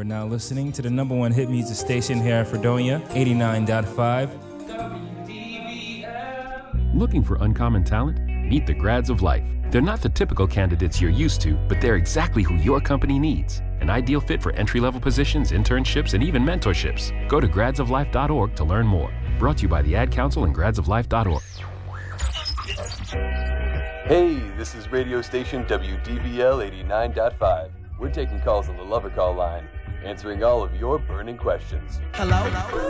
are now listening to the number one hit music station here in Fredonia, 89.5. Looking for uncommon talent? Meet the Grads of Life. They're not the typical candidates you're used to, but they're exactly who your company needs. An ideal fit for entry-level positions, internships, and even mentorships. Go to gradsoflife.org to learn more. Brought to you by the Ad Council and gradsoflife.org. Hey, this is radio station WDVL 89.5. We're taking calls on the Lover Call line, answering all of your burning questions. Hello?